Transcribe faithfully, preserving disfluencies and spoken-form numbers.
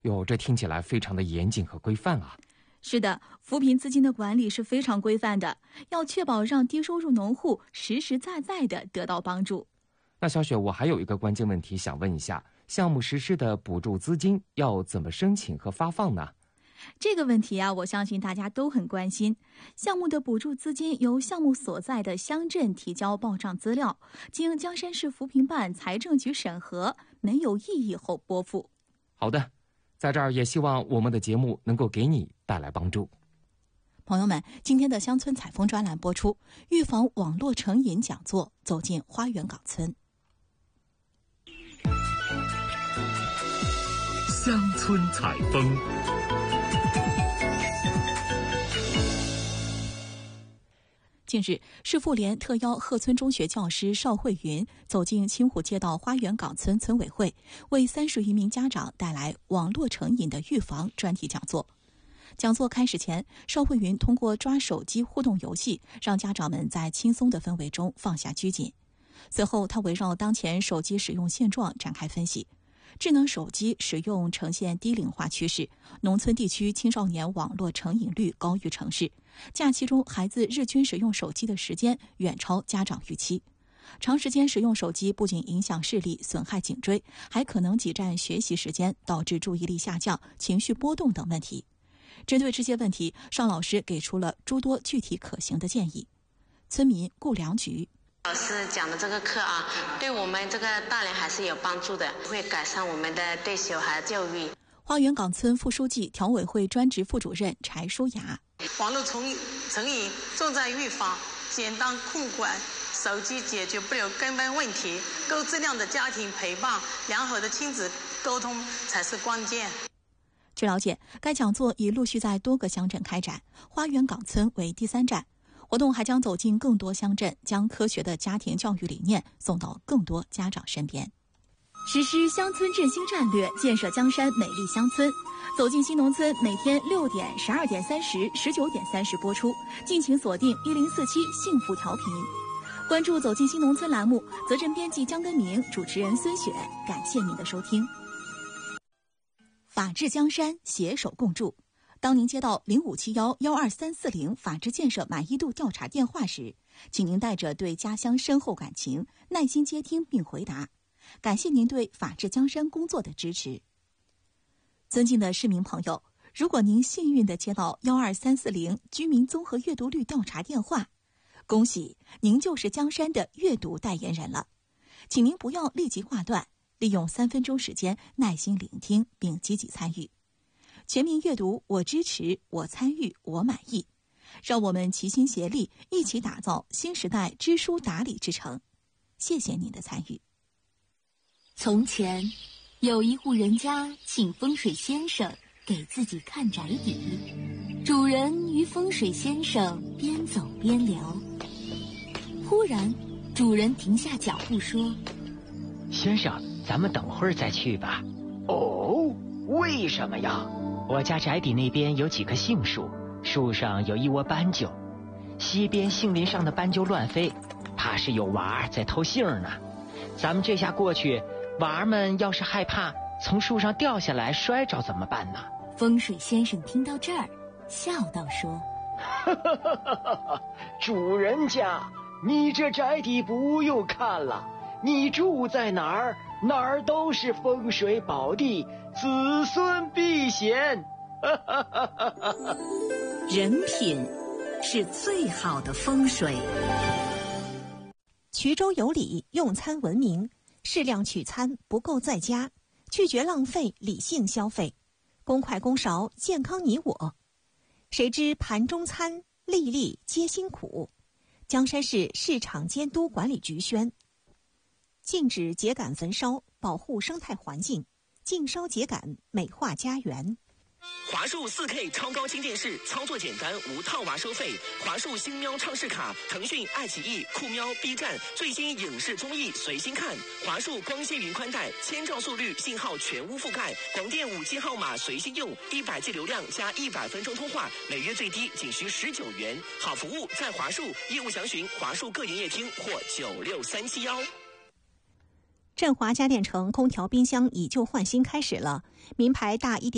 哟，这听起来非常的严谨和规范啊。 是的，扶贫资金的管理是非常规范的，要确保让低收入农户实实在在地得到帮助。 那小雪，我还有一个关键问题想问一下，项目实施的补助资金要怎么申请和发放呢？ 这个问题啊，我相信大家都很关心。项目的补助资金由项目所在的乡镇提交报账资料，经江山市扶贫办财政局审核，没有异议后拨付。 好的，在这儿也希望我们的节目能够给你带来帮助。 朋友们，今天的乡村采风专栏播出，预防网络成瘾讲座，走进花园岗村。 乡村采风。 近日，市妇联特邀鹤村中学教师邵慧云走进青湖街道花园岗村村委会，为三十余名家长带来网络成瘾的预防专题讲座。讲座开始前，邵慧云通过抓手机互动游戏，让家长们在轻松的氛围中放下拘谨。随后，她围绕当前手机使用现状展开分析。智能手机使用呈现低龄化趋势，农村地区青少年网络成瘾率高于城市，假期中孩子日均使用手机的时间远超家长预期。长时间使用手机不仅影响视力、损害颈椎，还可能挤占学习时间，导致注意力下降、情绪波动等问题。针对这些问题，邵老师给出了诸多具体可行的建议。村民顾良菊， 老师讲的这个课啊，对我们这个大人还是有帮助的，会改善我们的对小孩教育。 花园岗村副书记、条委会专职副主任柴淑雅， 网络成成瘾重在预防，简单控管，手机解决不了根本问题，高质量的家庭陪伴，良好的亲子沟通才是关键。 据了解，该讲座已陆续在多个乡镇开展，花园岗村为第三站。活动还将走进更多乡镇，将科学的家庭教育理念送到更多家长身边。 实施乡村振兴战略，建设江山美丽乡村。走进新农村，每天六点、十二点三十、十九点三十播出，敬请锁定一零四七幸福调频。关注走进新农村栏目，责任编辑江根明，主持人孙雪，感谢您的收听。 法治江山，携手共筑。当您接到零五七幺幺二三四零法治建设满意度调查电话时，请您带着对家乡深厚感情，耐心接听并回答。感谢您对法治江山工作的支持。尊敬的市民朋友，如果您幸运地接到幺二三四零居民综合阅读率调查电话，恭喜您就是江山的阅读代言人了。请您不要立即挂断，利用三分钟时间耐心聆听并积极参与。全民阅读，我支持，我参与，我满意。让我们齐心协力，一起打造新时代知书达理之城。谢谢您的参与。 从前，有一户人家请风水先生给自己看宅邸，主人与风水先生边走边聊。忽然，主人停下脚步说：“ 先生，咱们等会儿再去吧。”“哦，为什么呀？”“我家宅邸那边有几棵杏树，树上有一窝斑鸠，西边杏林上的斑鸠乱飞，怕是有娃儿在偷杏呢。咱们这下过去，娃儿们要是害怕从树上掉下来摔着怎么办呢？” 风水先生听到这儿，笑道说：“ 哈哈哈哈哈！主人家，你这宅邸不用看了，你住在哪儿，哪儿都是风水宝地，子孙避险。” 人品是最好的风水。 衢州有礼，用餐文明，适量取餐，不够在家，拒绝浪费，理性消费，公筷公勺，健康你我。谁知盘中餐，粒粒皆辛苦。江山市市场监督管理局宣：禁止秸秆焚烧，保护生态环境，禁烧秸秆，美化家园。 华数 四K 超高清电视，操作简单，无套娃收费。华数星喵畅视卡，腾讯、爱奇艺、酷喵、B 站最新影视综艺随心看。华数光纤云宽带，千兆速率，信号全屋覆盖，广电五 G 号码随心用，一百 G 流量加一百分钟通话，每月最低仅需十九元。好服务在华数，业务详询华数各营业厅或九六三七幺。 振华家电城空调冰箱以旧换新开始了，名牌大一点。